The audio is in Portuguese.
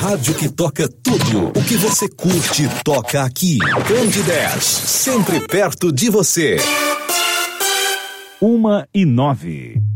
rádio que toca tudo o que você curte toca aqui. Band 10, sempre perto de você. 1:09.